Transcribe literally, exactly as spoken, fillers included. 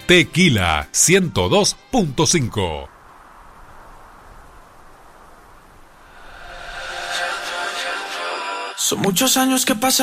Tequila ciento dos punto cinco. Son muchos años que pasan